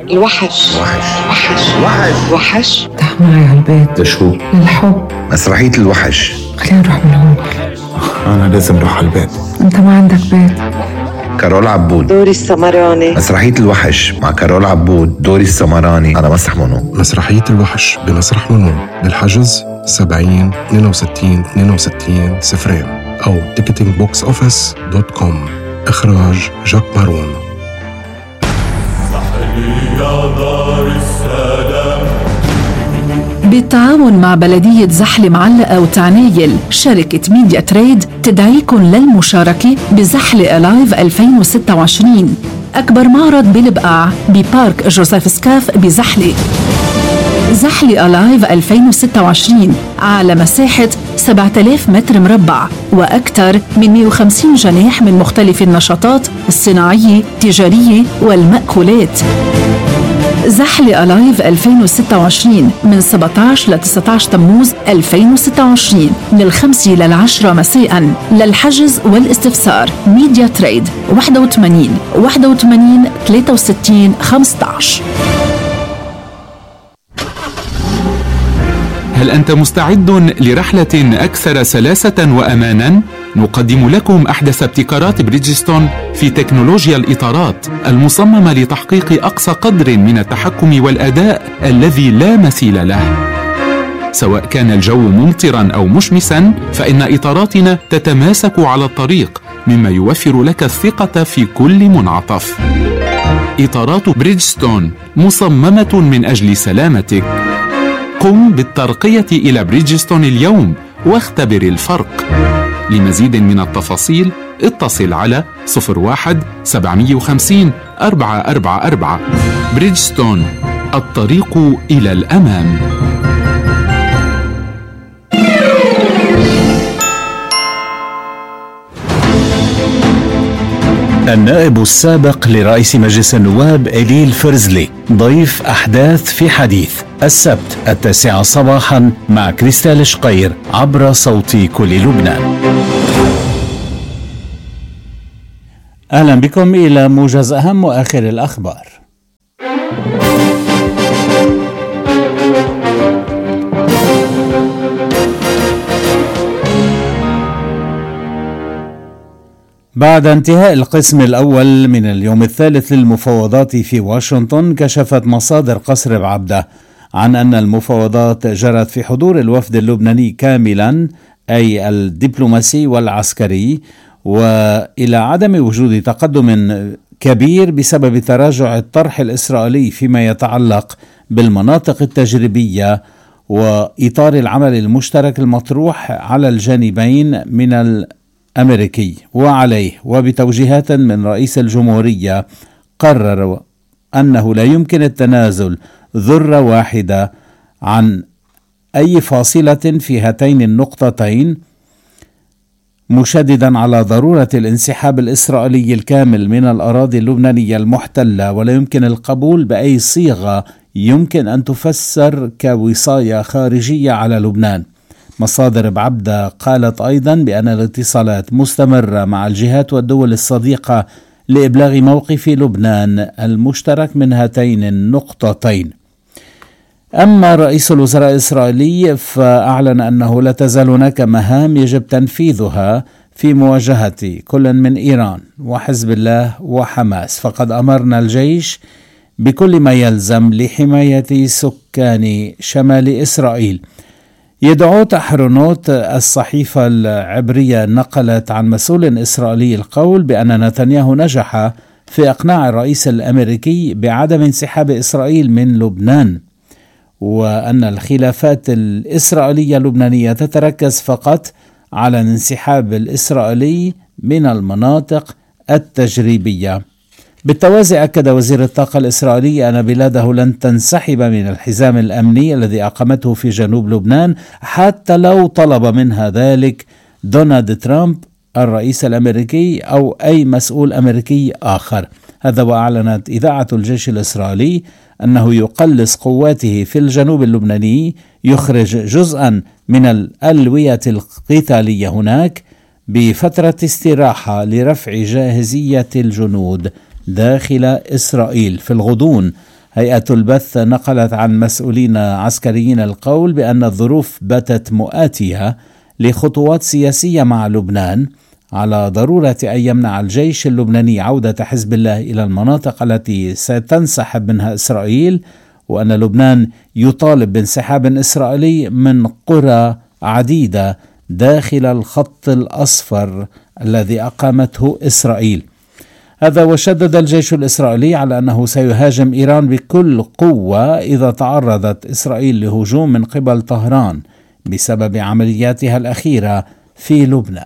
الوحش. تعال معي على البيت. لشو؟ للحب. مسرحية الوحش. خلينا نروح من هون. أنا لازم أروح على البيت. أنت ما عندك بيت. كارول عبود، دوري السمراني. مسرحية الوحش مع كارول عبود، دوري السمراني على مسرح مونو. مسرحية الوحش بمسرح مونو بالحجز 70 62 62 صفرين أو ticketingboxoffice.com. إخراج جاك مارون. بالتعاون مع بلدية زحل معلقة وتعنايل، شركة ميديا تريد تدعيكم للمشاركة بزحل ألايف 2026، أكبر معرض بالبقاع ببارك جوزيف سكاف بزحلة. زحل ألايف 2026 على مساحة 7000 متر مربع وأكثر من 150 جناح من مختلف النشاطات الصناعية، التجارية والمأكولات. زحل ألايف 2026 من 17 ل 19 تموز 2026 من 5 إلى 10 مساء. للحجز والاستفسار ميديا تريد 81 63 15. هل أنت مستعد لرحلة أكثر سلاسة وأماناً؟ نقدم لكم أحدث ابتكارات بريدجستون في تكنولوجيا الإطارات المصممة لتحقيق أقصى قدر من التحكم والأداء الذي لا مثيل له. سواء كان الجو ممطراً أو مشمساً، فإن إطاراتنا تتماسك على الطريق، مما يوفر لك الثقة في كل منعطف. إطارات بريدجستون مصممة من أجل سلامتك. قم بالترقية إلى بريدجستون اليوم واختبر الفرق. لمزيد من التفاصيل اتصل على 01 750 444. بريدجستون، الطريق إلى الأمام. النائب السابق لرئيس مجلس النواب إليل فرزلي ضيف أحداث في حديث السبت 9 صباحا مع كريستال شقير عبر صوت كل لبنان. أهلا بكم إلى موجز أهم وآخر الأخبار. بعد انتهاء القسم الأول من اليوم الثالث للمفاوضات في واشنطن، كشفت مصادر قصر بعبدة عن أن المفاوضات جرت في حضور الوفد اللبناني كاملا، أي الدبلوماسي والعسكري، وإلى عدم وجود تقدم كبير بسبب تراجع الطرح الإسرائيلي فيما يتعلق بالمناطق التجريبية وإطار العمل المشترك المطروح على الجانبين من الأمريكي. وعليه وبتوجيهات من رئيس الجمهورية قرر أنه لا يمكن التنازل ذرة واحدة عن أي فاصلة في هاتين النقطتين، مشددا على ضرورة الانسحاب الإسرائيلي الكامل من الأراضي اللبنانية المحتلة، ولا يمكن القبول بأي صيغة يمكن أن تفسر كوصاية خارجية على لبنان. مصادر بعبدة قالت أيضا بأن الاتصالات مستمرة مع الجهات والدول الصديقة لإبلاغ موقف لبنان المشترك من هاتين النقطتين. أما رئيس الوزراء الإسرائيلي فأعلن أنه لا تزال هناك مهام يجب تنفيذها في مواجهة كل من إيران وحزب الله وحماس، فقد أمرنا الجيش بكل ما يلزم لحماية سكان شمال إسرائيل. يدعوت أحرنوت الصحيفة العبرية نقلت عن مسؤول إسرائيلي القول بأن نتنياهو نجح في إقناع الرئيس الأمريكي بعدم انسحاب إسرائيل من لبنان، وأن الخلافات الإسرائيلية اللبنانية تتركز فقط على الانسحاب الإسرائيلي من المناطق التجريبية. بالتوازي أكد وزير الطاقة الإسرائيلي أن بلاده لن تنسحب من الحزام الأمني الذي أقامته في جنوب لبنان حتى لو طلب منها ذلك دونالد ترامب الرئيس الأمريكي أو أي مسؤول أمريكي آخر. هذا وأعلنت إذاعة الجيش الإسرائيلي أنه يقلص قواته في الجنوب اللبناني، يخرج جزءا من الألوية القتالية هناك بفترة استراحة لرفع جاهزية الجنود داخل إسرائيل. في الغضون هيئة البث نقلت عن مسؤولين عسكريين القول بأن الظروف باتت مؤاتية لخطوات سياسية مع لبنان على ضرورة أن يمنع الجيش اللبناني عودة حزب الله إلى المناطق التي ستنسحب منها إسرائيل، وأن لبنان يطالب بانسحاب إسرائيلي من قرى عديدة داخل الخط الأصفر الذي أقامته إسرائيل. هذا وشدد الجيش الإسرائيلي على أنه سيهاجم إيران بكل قوة إذا تعرضت إسرائيل لهجوم من قبل طهران بسبب عملياتها الأخيرة في لبنان.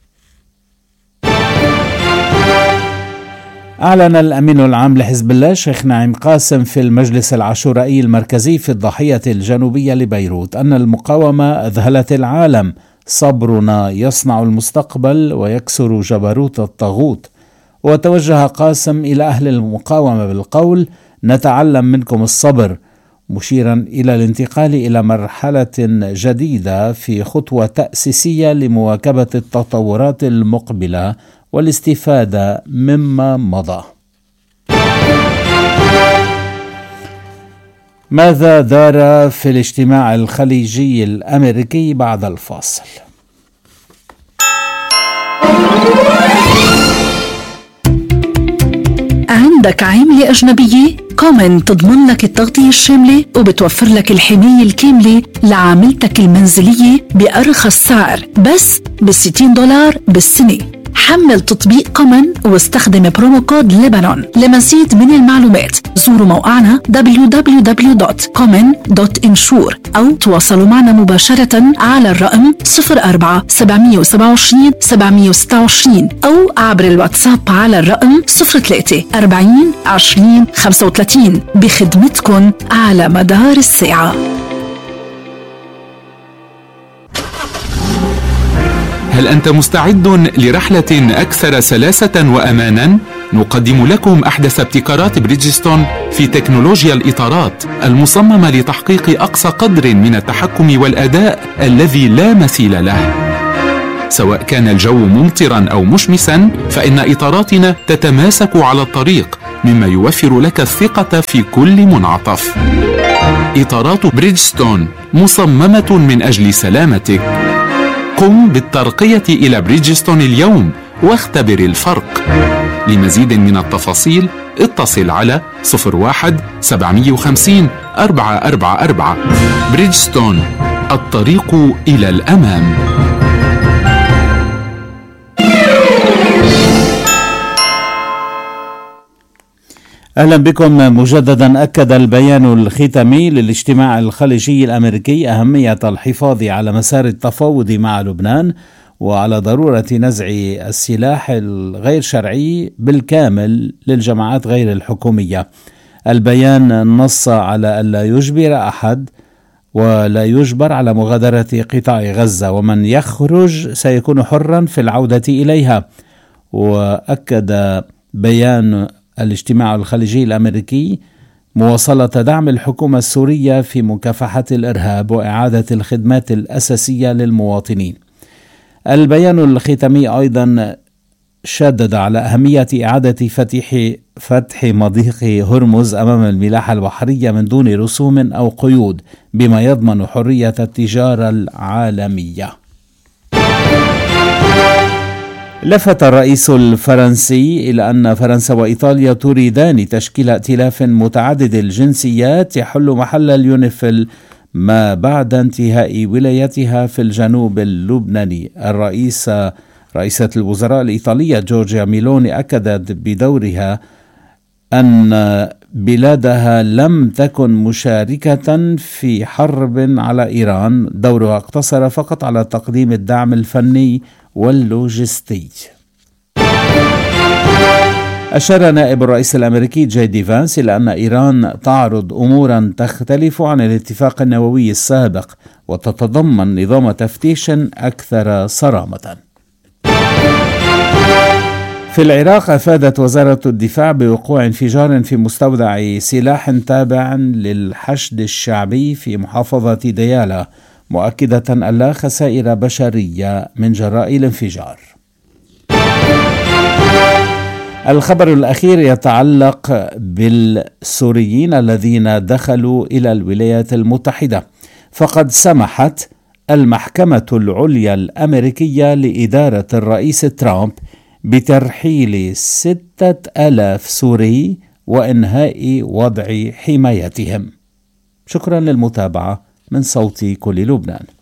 أعلن الأمين العام لحزب الله شيخ نعيم قاسم في المجلس العاشورائي المركزي في الضاحية الجنوبية لبيروت أن المقاومة أذهلت العالم، صبرنا يصنع المستقبل ويكسر جبروت الطاغوت. وتوجه قاسم إلى أهل المقاومة بالقول: نتعلم منكم الصبر، مشيرا إلى الانتقال إلى مرحلة جديدة في خطوة تأسيسية لمواكبة التطورات المقبلة والاستفادة مما مضى. ماذا دار في الاجتماع الخليجي الأمريكي بعد الفاصل؟ عندك عملة أجنبية؟ كومن تضمن لك التغطية الشاملة وبتوفر لك الحماية الكاملة لعاملتك المنزلية بأرخص سعر بس $60 بالسنة. حمل تطبيق كومن واستخدم برومو كود لبنان. لمزيد من المعلومات زوروا موقعنا www.common.insure أو تواصلوا معنا مباشرة على الرقم 04-727-726 أو عبر الواتساب على الرقم 03-40-20-35 بخدمتكم على مدار الساعة. هل أنت مستعد لرحلة أكثر سلاسة وأمانا؟ نقدم لكم أحدث ابتكارات بريدجستون في تكنولوجيا الإطارات المصممة لتحقيق أقصى قدر من التحكم والأداء الذي لا مثيل له. سواء كان الجو ممطرا أو مشمسا فإن إطاراتنا تتماسك على الطريق، مما يوفر لك الثقة في كل منعطف. إطارات بريدجستون مصممة من أجل سلامتك. قم بالترقية إلى بريدجستون اليوم واختبر الفرق. لمزيد من التفاصيل اتصل على 01-750-444. بريدجستون، الطريق إلى الأمام. أهلا بكم مجددا. أكد البيان الختامي للاجتماع الخليجي الأمريكي أهمية الحفاظ على مسار التفاوض مع لبنان وعلى ضرورة نزع السلاح الغير شرعي بالكامل للجماعات غير الحكومية. البيان نص على ألا يجبر أحد ولا يجبر على مغادرة قطاع غزة، ومن يخرج سيكون حرا في العودة إليها. وأكد بيان الاجتماع الخليجي الأمريكي مواصلة دعم الحكومة السورية في مكافحة الإرهاب وإعادة الخدمات الأساسية للمواطنين. البيان الختامي أيضا شدد على أهمية إعادة فتح مضيق هرمز أمام الملاحة البحرية من دون رسوم أو قيود، بما يضمن حرية التجارة العالمية. لفت الرئيس الفرنسي إلى أن فرنسا وإيطاليا تريدان تشكيل ائتلاف متعدد الجنسيات يحل محل اليونيفيل ما بعد انتهاء ولايتها في الجنوب اللبناني. رئيسة الوزراء الإيطالية جورجيا ميلوني أكدت بدورها أن بلادها لم تكن مشاركة في حرب على إيران، دورها اقتصر فقط على تقديم الدعم الفني واللوجستي. أشار نائب الرئيس الأمريكي جي دي فانس إلى أن إيران تعرض أمورا تختلف عن الاتفاق النووي السابق وتتضمن نظام تفتيش أكثر صرامة. في العراق أفادت وزارة الدفاع بوقوع انفجار في مستودع سلاح تابع للحشد الشعبي في محافظة ديالى، مؤكدة أن لا خسائر بشرية من جراء الانفجار. الخبر الأخير يتعلق بالسوريين الذين دخلوا إلى الولايات المتحدة، فقد سمحت المحكمة العليا الأمريكية لإدارة الرئيس ترامب بترحيل 6,000 سوري وإنهاء وضع حمايتهم. شكرا للمتابعة من صوت كل لبنان.